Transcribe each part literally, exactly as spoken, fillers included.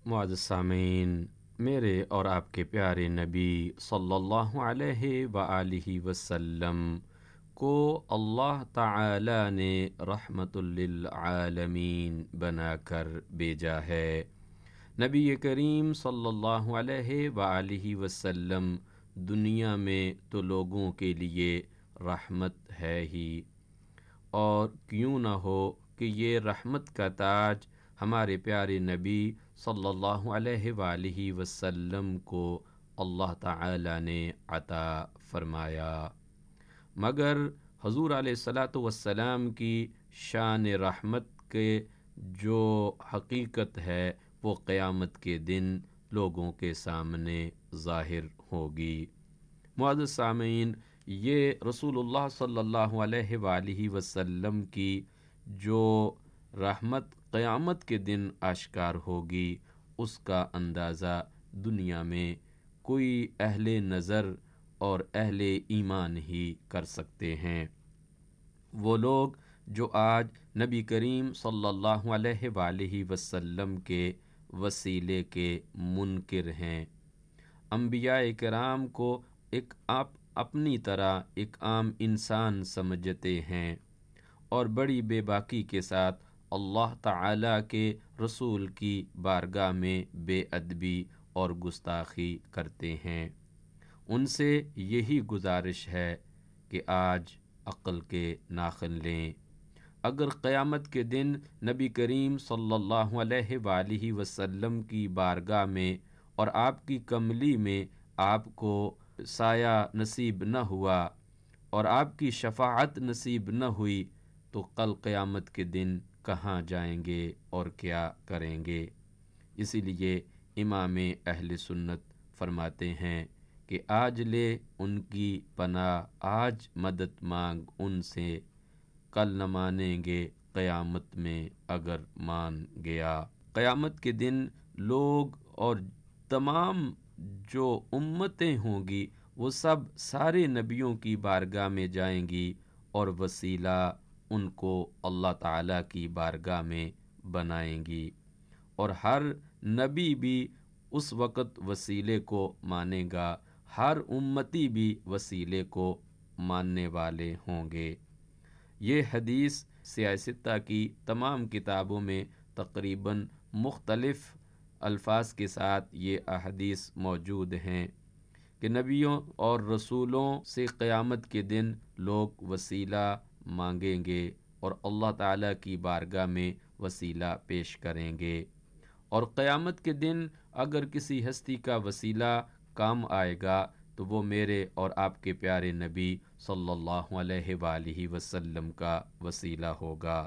معزز سامعین، میرے اور آپ کے پیارے نبی صلی اللہ علیہ وآلہ وسلم کو اللہ تعالی نے رحمت للعالمین بنا کر بھیجا ہے۔ نبی کریم صلی اللہ علیہ وآلہ وسلم دنیا میں تو لوگوں کے لیے رحمت ہے ہی، اور کیوں نہ ہو کہ یہ رحمت کا تاج ہمارے پیارے نبی صلی اللہ علیہ وآلہ وسلم کو اللہ تعالی نے عطا فرمایا، مگر حضور علیہ الصلاۃ والسلام کی شان رحمت کے جو حقیقت ہے وہ قیامت کے دن لوگوں کے سامنے ظاہر ہوگی۔ معزز سامعین، یہ رسول اللہ صلی اللہ علیہ وآلہ وسلم کی جو رحمت قیامت کے دن اشکار ہوگی، اس کا اندازہ دنیا میں کوئی اہل نظر اور اہل ایمان ہی کر سکتے ہیں۔ وہ لوگ جو آج نبی کریم صلی اللہ علیہ وآلہ وسلم کے وسیلے کے منکر ہیں، انبیاء کرام کو ایک آپ اپنی طرح ایک عام انسان سمجھتے ہیں، اور بڑی بے باکی کے ساتھ اللہ تعالی کے رسول کی بارگاہ میں بے ادبی اور گستاخی کرتے ہیں۔ ان سے یہی گزارش ہے کہ آج عقل کے ناخن لیں۔ اگر قیامت کے دن نبی کریم صلی اللہ علیہ وآلہ وسلم کی بارگاہ میں اور آپ کی کملی میں آپ کو سایہ نصیب نہ ہوا اور آپ کی شفاعت نصیب نہ ہوئی، تو کل قیامت کے دن کہاں جائیں گے اور کیا کریں گے؟ اسی لیے امام اہل سنت فرماتے ہیں کہ آج لے ان کی پناہ، آج مدد مانگ ان سے، کل نہ مانیں گے قیامت میں اگر مان گیا۔ قیامت کے دن لوگ اور تمام جو امتیں ہوں گی وہ سب سارے نبیوں کی بارگاہ میں جائیں گی، اور وسیلہ ان کو اللہ تعالیٰ کی بارگاہ میں بنائیں گی، اور ہر نبی بھی اس وقت وسیلے کو مانے گا، ہر امتی بھی وسیلے کو ماننے والے ہوں گے۔ یہ حدیث سیاستہ کی تمام کتابوں میں تقریباً مختلف الفاظ کے ساتھ یہ احادیث موجود ہیں کہ نبیوں اور رسولوں سے قیامت کے دن لوگ وسیلہ مانگیں گے اور اللہ تعالیٰ کی بارگاہ میں وسیلہ پیش کریں گے، اور قیامت کے دن اگر کسی ہستی کا وسیلہ کام آئے گا تو وہ میرے اور آپ کے پیارے نبی صلی اللہ علیہ وآلہ وسلم کا وسیلہ ہوگا۔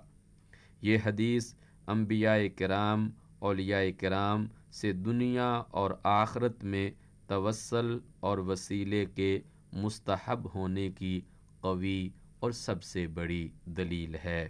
یہ حدیث انبیاء کرام، اولیاء کرام سے دنیا اور آخرت میں توسل اور وسیلے کے مستحب ہونے کی قوی اور سب سے بڑی دلیل ہے۔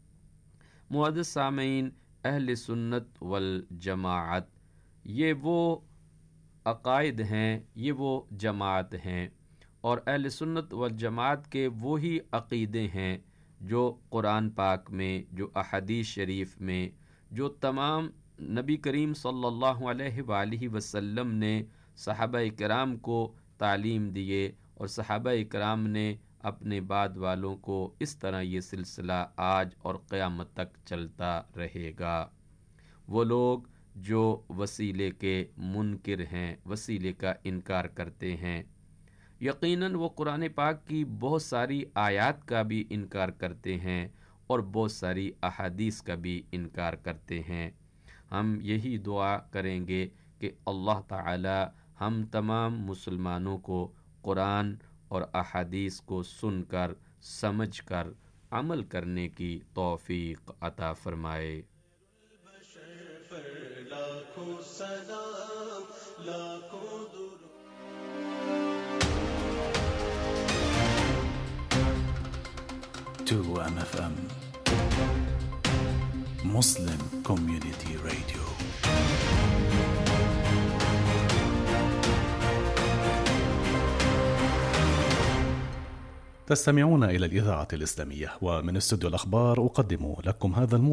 معزز سامعین، اہل سنت والجماعت یہ وہ عقائد ہیں، یہ وہ جماعت ہیں، اور اہل سنت والجماعت کے وہی عقیدے ہیں جو قرآن پاک میں، جو احادیث شریف میں، جو تمام نبی کریم صلی اللہ علیہ وآلہ وسلم نے صحابہ کرام کو تعلیم دیے، اور صحابہ کرام نے اپنے بعد والوں کو، اس طرح یہ سلسلہ آج اور قیامت تک چلتا رہے گا۔ وہ لوگ جو وسیلے کے منکر ہیں، وسیلے کا انکار کرتے ہیں، یقیناً وہ قرآن پاک کی بہت ساری آیات کا بھی انکار کرتے ہیں اور بہت ساری احادیث کا بھی انکار کرتے ہیں۔ ہم یہی دعا کریں گے کہ اللہ تعالی ہم تمام مسلمانوں کو قرآن اور احادیث کو سن کر، سمجھ کر عمل کرنے کی توفیق عطا فرمائے۔ لاکھوں سلام، لاکھوں درود۔ To M F M Muslim community radio. تستمعون إلى الإذاعة الإسلامية، ومن استوديو الأخبار أقدم لكم هذا الموضوع.